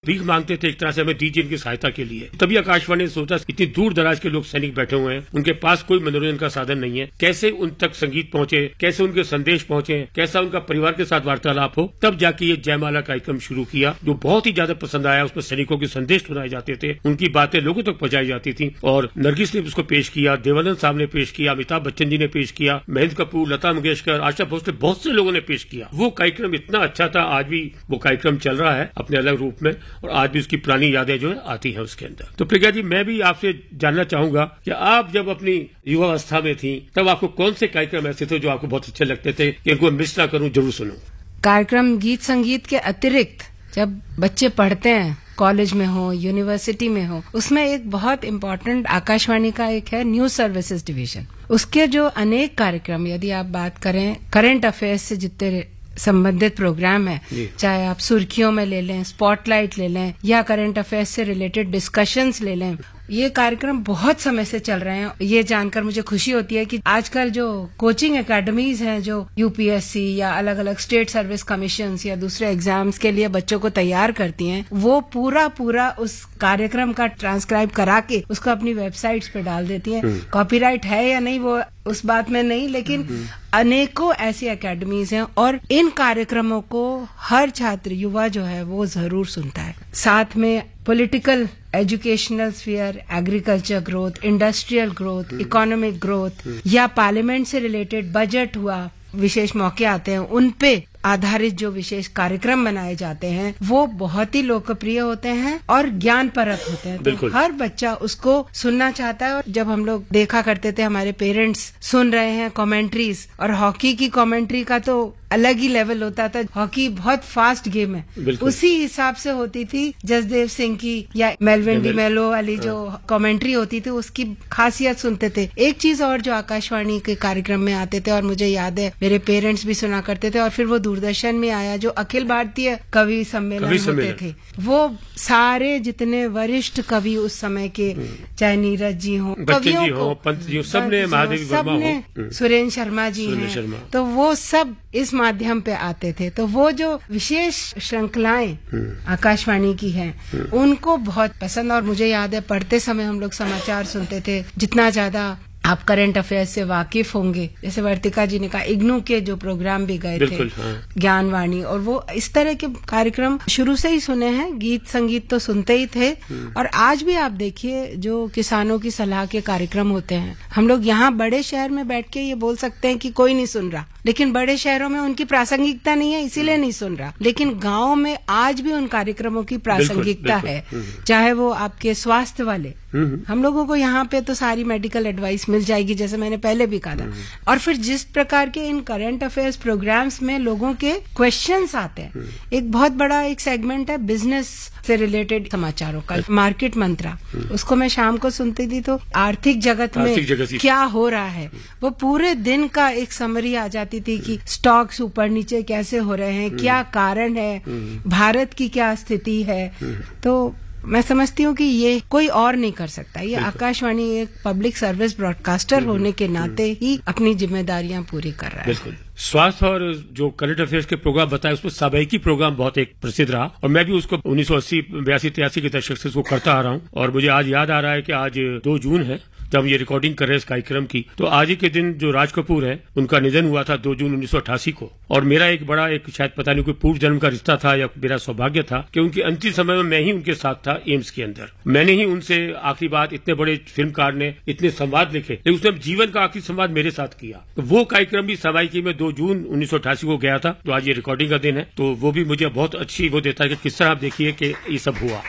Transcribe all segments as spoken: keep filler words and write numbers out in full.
भीख मांगते थे, एक तरह से हमें दीजिए इनकी सहायता के लिए। तभी आकाशवाणी ने सोचा इतनी दूर दराज के लोग सैनिक बैठे हुए हैं, उनके पास कोई मनोरंजन का साधन नहीं है, कैसे उन तक संगीत पहुंचे, कैसे उनके संदेश पहुंचे, कैसा उनका परिवार के साथ वार्तालाप हो। तब जाके ये जयमाला कार्यक्रम शुरू किया, जो बहुत ही ज्यादा पसंद आया। उसमें सैनिकों के संदेश सुनाए जाते थे, उनकी बातें लोगों तक पहुंचाई जाती थी। और नरगिस ने उसको पेश किया, देवानंद साहब ने पेश किया, अमिताभ बच्चन जी ने पेश किया, महेंद्र कपूर, लता मंगेशकर, आशा भोसले, बहुत से लोगों ने पेश किया। वो कार्यक्रम इतना अच्छा था, आज भी वो कार्यक्रम चल रहा है अपने अलग रूप में, और आज भी उसकी पुरानी यादें जो है आती हैं उसके अंदर। तो प्रज्ञा जी, मैं भी आपसे जानना चाहूंगा कि आप जब अपनी युवावस्था में थी, तब आपको कौन से कार्यक्रम ऐसे थे जो आपको बहुत अच्छे लगते थे कि इनको मिस ना करूं, जरूर सुनूं? कार्यक्रम गीत संगीत के अतिरिक्त जब बच्चे पढ़ते हैं, कॉलेज में हो, यूनिवर्सिटी में हो, उसमें एक बहुत इम्पोर्टेंट आकाशवाणी का एक है न्यूज सर्विसेज डिवीजन। उसके जो अनेक कार्यक्रम, यदि आप बात करें करंट अफेयर्स से जितने संबंधित प्रोग्राम है, चाहे आप सुर्खियों में ले लें, स्पॉटलाइट ले लें, या करंट अफेयर्स से रिलेटेड डिस्कशंस ले लें, ये कार्यक्रम बहुत समय से चल रहे हैं। ये जानकर मुझे खुशी होती है कि आजकल जो कोचिंग एकेडमीज हैं, जो यूपीएससी या अलग अलग स्टेट सर्विस कमीशंस या दूसरे एग्जाम्स के लिए बच्चों को तैयार करती हैं, वो पूरा पूरा उस कार्यक्रम का ट्रांसक्राइब करा के उसको अपनी वेबसाइट्स पे डाल देती हैं। कॉपीराइट है या नहीं वो उस बात में नहीं, लेकिन अनेकों ऐसी एकेडमीज हैं और इन कार्यक्रमों को हर छात्र, युवा जो है वो जरूर सुनता है। साथ में political, educational sphere, agriculture growth, industrial growth, economic growth, या पार्लियामेंट से रिलेटेड बजट हुआ, विशेष मौके आते हैं, उन पे आधारित जो विशेष कार्यक्रम बनाए जाते हैं वो बहुत ही लोकप्रिय होते हैं और ज्ञानपरक होते हैं। तो हर बच्चा उसको सुनना चाहता है। और जब हम लोग देखा करते थे, हमारे पेरेंट्स सुन रहे हैं कमेंट्रीज, और हॉकी की कमेंट्री का तो अलग ही लेवल होता था। हॉकी बहुत फास्ट गेम है, उसी हिसाब से होती थी जसदेव सिंह की या मेलविन डी मेलो वाली जो कमेंट्री होती थी, उसकी खासियत सुनते थे। एक चीज और जो आकाशवाणी के कार्यक्रम में आते थे, और मुझे याद है मेरे पेरेंट्स भी सुना करते थे, और फिर वो दूरदर्शन में आया जो अखिल भारतीय कवि सम्मेलन होते थे, वो सारे जितने वरिष्ठ कवि उस समय के, चाहे नीरज जी हो, कवियों को, पंत जी, सबने, महादेवी वर्मा हो, सुरेंद्र शर्मा जी हैं, तो वो सब इस माध्यम पे आते थे। तो वो जो विशेष श्रृंखलाएं आकाशवाणी की हैं, उनको बहुत पसंद। और मुझे याद है पढ़ते समय हम लोग समाचार सुनते थे। जितना ज्यादा आप करंट अफेयर्स से वाकिफ होंगे, जैसे वर्तिका जी ने कहा, इग्नू के जो प्रोग्राम भी गए थे, हाँ। ज्ञानवाणी, और वो इस तरह के कार्यक्रम शुरू से ही सुने हैं। गीत संगीत तो सुनते ही थे। और आज भी आप देखिए जो किसानों की सलाह के कार्यक्रम होते हैं, हम लोग यहाँ बड़े शहर में बैठ के ये बोल सकते हैं कि कोई नहीं सुन रहा, लेकिन बड़े शहरों में उनकी प्रासंगिकता नहीं है, इसीलिए नहीं सुन रहा। लेकिन गाँव में आज भी उन कार्यक्रमों की प्रासंगिकता है, चाहे वो आपके स्वास्थ्य वाले, हम लोगों को यहाँ पे तो सारी मेडिकल एडवाइस मिल जाएगी, जैसे मैंने पहले भी कहा था। और फिर जिस प्रकार के इन करंट अफेयर्स प्रोग्राम्स में लोगों के क्वेश्चंस आते हैं, एक बहुत बड़ा एक सेगमेंट है बिजनेस से रिलेटेड समाचारों का, मार्केट मंत्रा, उसको मैं शाम को सुनती थी। तो आर्थिक जगत में आर्थिक जगत क्या हो रहा है, वो पूरे दिन का एक समरी आ जाती थी कि स्टॉक्स ऊपर नीचे कैसे हो रहे हैं, क्या कारण है, भारत की क्या स्थिति है। तो मैं समझती हूँ कि ये कोई और नहीं कर सकता। ये आकाशवाणी एक पब्लिक सर्विस ब्रॉडकास्टर होने के नाते ही अपनी जिम्मेदारियां पूरी कर रहा है। स्वास्थ्य और जो करंट अफेयर्स के प्रोग्राम बताए, उसमें साबैकी प्रोग्राम बहुत एक प्रसिद्ध रहा, और मैं भी उसको उन्नीस सौ अस्सी बयासी तिरासी के दशक से उसको करता आ रहा हूँ। और मुझे आज याद आ रहा है कि आज दो जून है जब ये रिकॉर्डिंग कर रहे हैं इस कार्यक्रम की। तो आज ही के दिन जो राज कपूर है, उनका निधन हुआ था दो जून उन्नीस सौ अट्ठासी को। और मेरा एक बड़ा एक शायद पता नहीं कोई पूर्व जन्म का रिश्ता था या मेरा सौभाग्य था कि उनके अंतिम समय में मैं ही उनके साथ था एम्स के अंदर। मैंने ही उनसे आखिरी बात, इतने बड़े फिल्मकार ने इतने संवाद लिखे, लेकिन उसने जीवन का आखिरी संवाद मेरे साथ किया। तो वो कार्यक्रम भी साबैकी में दो जून उन्नीस सौ अट्ठासी को गया था। तो आज ये रिकॉर्डिंग का दिन है, तो वो भी मुझे बहुत अच्छी वो देता है कि किस तरह आप देखिए कि ये सब हुआ।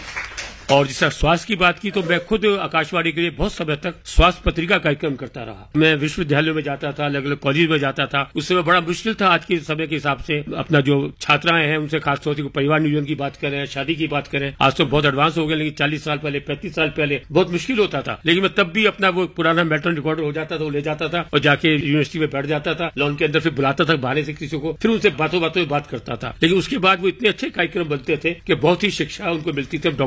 और जिस तरह स्वास्थ्य की बात की, तो मैं खुद आकाशवाणी के लिए बहुत समय तक स्वास्थ्य पत्रिका कार्यक्रम करता रहा। मैं विश्वविद्यालयों में जाता था, अलग अलग कॉलेज में जाता था। उस समय बड़ा मुश्किल था आज के समय के हिसाब से। अपना जो छात्राएं हैं उनसे खासतौर से परिवार नियोजन की बात करें, शादी की बात करें, आज तो बहुत एडवांस हो गए, लेकिन चालीस साल पहले, पैंतीस साल पहले बहुत मुश्किल होता था। लेकिन मैं तब भी अपना वो पुराना मेट्रो रिकॉर्डर हो जाता था, वो ले जाता था और जाके यूनिवर्सिटी में बैठ जाता था, लॉन के अंदर फिर बुलाता था बहाने से किसी को, फिर उनसे बातों बातों में बात करता था। लेकिन उसके बाद वो इतने अच्छे कार्यक्रम बनते थे कि बहुत ही शिक्षा उनको मिलती थी। हम डॉक्टर से भी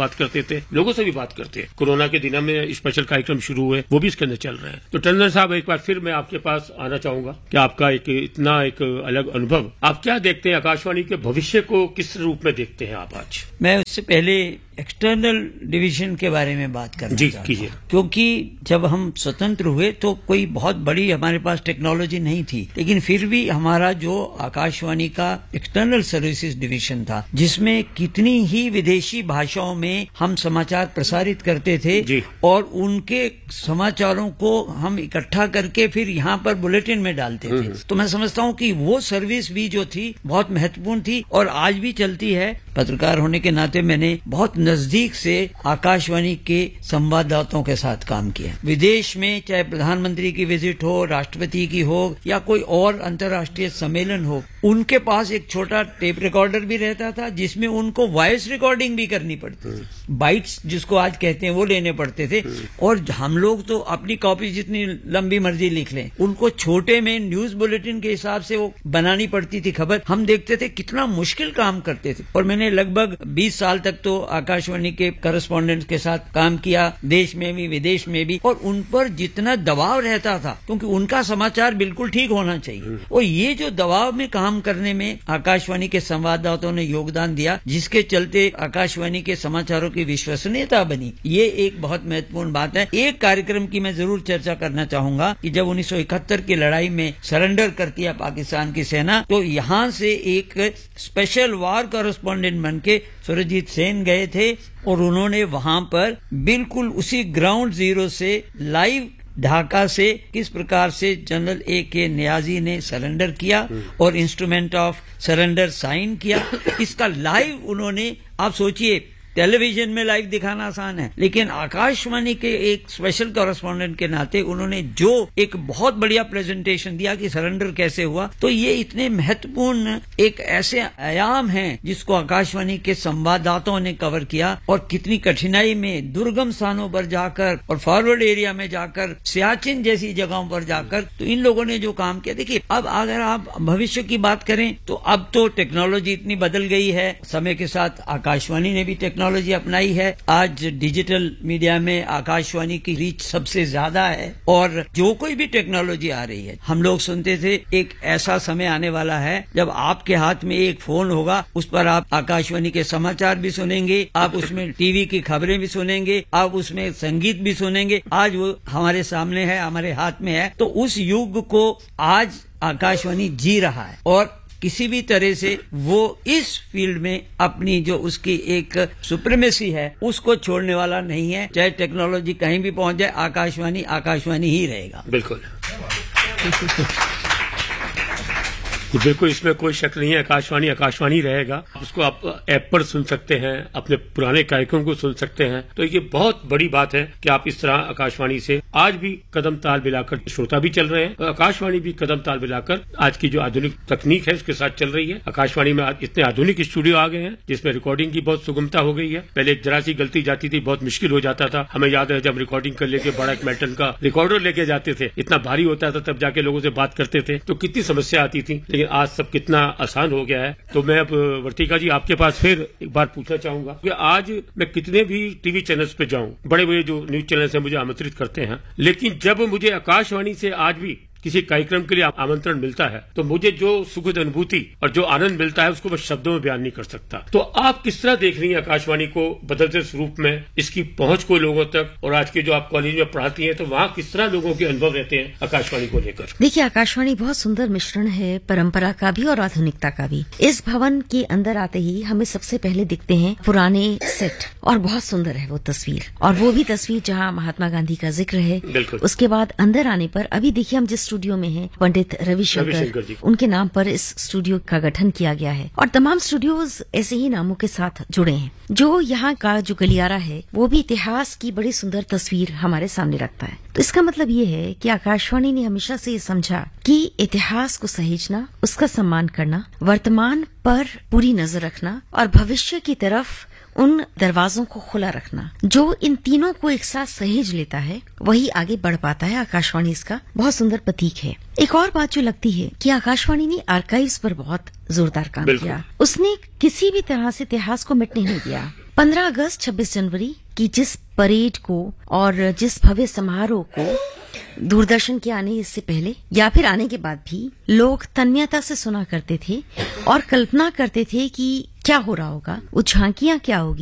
बात करते थे, लोगों से भी बात करते हैं। कोरोना के दिनों में स्पेशल कार्यक्रम शुरू हुए, वो भी इसके अंदर चल रहे हैं। तो टंडन साहब, एक बार फिर मैं आपके पास आना चाहूंगा कि आपका एक इतना एक अलग अनुभव, आप क्या देखते हैं आकाशवाणी के भविष्य को, किस रूप में देखते हैं आप आज? मैं उससे पहले एक्सटर्नल डिवीजन के बारे में बात करना जी चाहता कीजिए। हूं, क्योंकि जब हम स्वतंत्र हुए तो कोई बहुत बड़ी हमारे पास टेक्नोलॉजी नहीं थी, लेकिन फिर भी हमारा जो आकाशवाणी का एक्सटर्नल सर्विसेज डिवीजन था, जिसमें कितनी ही विदेशी भाषाओं में हम समाचार प्रसारित करते थे जी। और उनके समाचारों को हम इकट्ठा करके फिर यहाँ पर बुलेटिन में डालते थे। तो मैं समझता हूँ कि वो सर्विस भी जो थी बहुत महत्वपूर्ण थी और आज भी चलती है। पत्रकार होने के नाते मैंने बहुत नजदीक से आकाशवाणी के संवाददाताओं के साथ काम किया। विदेश में चाहे प्रधानमंत्री की विजिट हो, राष्ट्रपति की हो या कोई और अंतर्राष्ट्रीय सम्मेलन हो, उनके पास एक छोटा टेप रिकॉर्डर भी रहता था जिसमें उनको वॉइस रिकॉर्डिंग भी करनी पड़ती थी। बाइट्स जिसको आज कहते हैं वो लेने पड़ते थे और हम लोग तो अपनी कॉपी जितनी लंबी मर्जी लिख लें, उनको छोटे में न्यूज बुलेटिन के हिसाब से वो बनानी पड़ती थी खबर। हम देखते थे कितना मुश्किल काम करते थे। और मैंने लगभग बीस साल तक तो आकाशवाणी के करस्पॉन्डेंट्स के साथ काम किया, देश में भी विदेश में भी, और उन पर जितना दबाव रहता था, क्योंकि उनका समाचार बिल्कुल ठीक होना चाहिए, और ये जो दबाव में काम करने में आकाशवाणी के संवाददाताओं ने योगदान दिया, जिसके चलते आकाशवाणी के समाचारों की विश्वसनीयता बनी, ये एक बहुत महत्वपूर्ण बात है। एक कार्यक्रम की मैं जरूर चर्चा करना चाहूंगा कि जब उन्नीस सौ इकहत्तर की लड़ाई में सरेंडर करती है पाकिस्तान की सेना, तो यहाँ से एक स्पेशल वार कॉरेस्पॉन्डेंट बन के सुरजीत सेन गए थे और उन्होंने वहां पर बिल्कुल उसी ग्राउंड जीरो से लाइव ढाका से किस प्रकार से जनरल ए के नियाजी ने सरेंडर किया और इंस्ट्रूमेंट ऑफ सरेंडर साइन किया, इसका लाइव उन्होंने, आप सोचिए टेलीविजन में लाइव दिखाना आसान है, लेकिन आकाशवाणी के एक स्पेशल कॉरेस्पॉन्डेंट के नाते उन्होंने जो एक बहुत बढ़िया प्रेजेंटेशन दिया कि सरेंडर कैसे हुआ। तो ये इतने महत्वपूर्ण एक ऐसे आयाम हैं जिसको आकाशवाणी के संवाददाताओं ने कवर किया, और कितनी कठिनाई में दुर्गम स्थानों पर जाकर और फॉरवर्ड एरिया में जाकर, सियाचिन जैसी जगहों पर जाकर, तो इन लोगों ने जो काम किया। देखिए, अब अगर आप भविष्य की बात करें तो अब तो टेक्नोलॉजी इतनी बदल गई है, समय के साथ आकाशवाणी ने भी टेक्नोलॉजी अपनाई है। आज डिजिटल मीडिया में आकाशवाणी की रीच सबसे ज्यादा है, और जो कोई भी टेक्नोलॉजी आ रही है, हम लोग सुनते थे एक ऐसा समय आने वाला है जब आपके हाथ में एक फोन होगा, उस पर आप आकाशवाणी के समाचार भी सुनेंगे, आप उसमें टीवी की खबरें भी सुनेंगे, आप उसमें संगीत भी सुनेंगे। आज वो हमारे सामने है, हमारे हाथ में है। तो उस युग को आज आकाशवाणी जी रहा है, और किसी भी तरह से वो इस फील्ड में अपनी जो उसकी एक सुप्रीमेसी है उसको छोड़ने वाला नहीं है। चाहे टेक्नोलॉजी कहीं भी पहुंच जाए, आकाशवाणी आकाशवाणी ही रहेगा। बिल्कुल बिल्कुल, इसमें कोई शक नहीं है, आकाशवाणी आकाशवाणी रहेगा। उसको आप ऐप पर सुन सकते हैं, अपने पुराने कार्यक्रम को सुन सकते हैं। तो ये बहुत बड़ी बात है कि आप इस तरह आकाशवाणी से आज भी कदम ताल मिलाकर, श्रोता भी चल रहे हैं और आकाशवाणी भी कदम ताल मिलाकर आज की जो आधुनिक तकनीक है उसके साथ चल रही है। आकाशवाणी में आज इतने आधुनिक स्टूडियो आ गए हैं जिसमें रिकॉर्डिंग की बहुत सुगमता हो गई है। पहले एक जरा सी गलती जाती थी, बहुत मुश्किल हो जाता था। हमें याद है जब रिकॉर्डिंग कर लेके बड़ा एक मेटल का रिकॉर्डर लेके जाते थे, इतना भारी होता था, तब जाके लोगों से बात करते थे तो कितनी समस्या आती थी। लेकिन आज सब कितना आसान हो गया है। तो मैं अब वर्तिका जी आपके पास फिर एक बार पूछना चाहूंगा कि आज मैं कितने भी टीवी चैनल्स पे जाऊं, बड़े बड़े जो न्यूज चैनल्स हैं मुझे आमंत्रित करते हैं, लेकिन जब मुझे आकाशवाणी से आज भी किसी कार्यक्रम के लिए आमंत्रण मिलता है तो मुझे जो सुखद अनुभूति और जो आनंद मिलता है उसको मैं शब्दों में बयान नहीं कर सकता। तो आप किस तरह देख रही हैं आकाशवाणी को बदलते स्वरूप में, इसकी पहुंच को लोगों तक, और आज के जो आप कॉलेज में पढ़ाती हैं तो वहाँ किस तरह लोगों के अनुभव रहते हैं आकाशवाणी को लेकर? देखिए, आकाशवाणी बहुत सुंदर मिश्रण है परंपरा का भी और आधुनिकता का भी। इस भवन के अंदर आते ही हमें सबसे पहले दिखते हैं पुराने सेट, और बहुत सुंदर है वो तस्वीर, और वो भी तस्वीर जहाँ महात्मा गांधी का जिक्र है। उसके बाद अंदर आने पर अभी देखिए हम जिस स्टूडियो में हैं, पंडित रविशंकर, उनके नाम पर इस स्टूडियो का गठन किया गया है, और तमाम स्टूडियोज ऐसे ही नामों के साथ जुड़े हैं। जो यहाँ का जो गलियारा है वो भी इतिहास की बड़ी सुंदर तस्वीर हमारे सामने रखता है। तो इसका मतलब ये है कि आकाशवाणी ने हमेशा से ये समझा कि इतिहास को सहेजना, उसका सम्मान करना, वर्तमान पर पूरी नजर रखना और भविष्य की तरफ उन दरवाजों को खुला रखना। जो इन तीनों को एक साथ सहेज लेता है वही आगे बढ़ पाता है। आकाशवाणी इसका बहुत सुंदर प्रतीक है। एक और बात जो लगती है कि आकाशवाणी ने आर्काइव्स पर बहुत जोरदार काम किया। उसने किसी भी तरह से इतिहास को मिटने नहीं दिया। पंद्रह अगस्त छब्बीस जनवरी की जिस परेड को और जिस भव्य समारोह को दूरदर्शन के आने इससे पहले या फिर आने के बाद भी लोग तन्मयता से सुना करते थे और कल्पना करते थे कि क्या हो रहा होगा, वो झांकियां क्या होगी,